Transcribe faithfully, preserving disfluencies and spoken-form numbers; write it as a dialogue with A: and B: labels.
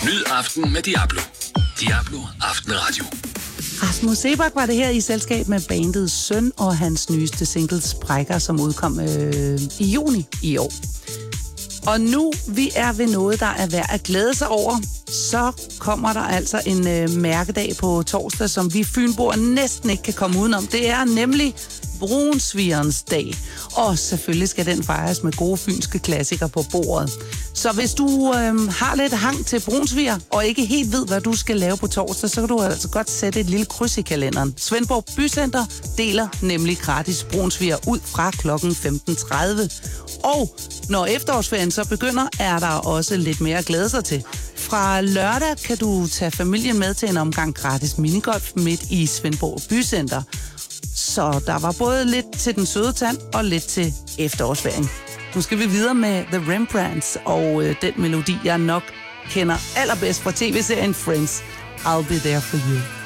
A: Nyd aften med Diablo. Diablo Aftenradio.
B: Rasmus Seebach var det her i selskab med bandets Søn og hans nyeste single Sprækker, som udkom øh, i juni i år. Og nu vi er ved noget, der er værd at glæde sig over, så kommer der altså en øh, mærkedag på torsdag, som vi fynboer næsten ikke kan komme udenom. Det er nemlig brunsvigerens dag. Og selvfølgelig skal den fejres med gode fynske klassikere på bordet. Så hvis du øh, har lidt hang til brunsviger, og ikke helt ved, hvad du skal lave på torsdag, så kan du altså godt sætte et lille kryds i kalenderen. Svendborg Bycenter deler nemlig gratis brunsviger ud fra klokken femten tredive. Og når efterårsferien så begynder, er der også lidt mere at glæde sig til. Fra lørdag kan du tage familien med til en omgang gratis minigolf midt i Svendborg Bycenter. Så der var både lidt til den søde tand og lidt til efterårsferien. Nu skal vi videre med The Rembrandts og øh, den melodi, jeg nok kender allerbedst fra tv-serien Friends. I'll be there for you.